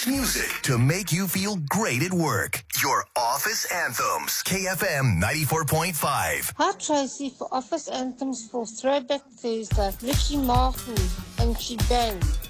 best music to make you feel great at work. Your office anthems. KFM 94.5. Hi Tracy for Office Anthems for Throwback Thursday. Ricky Martin and She Bang.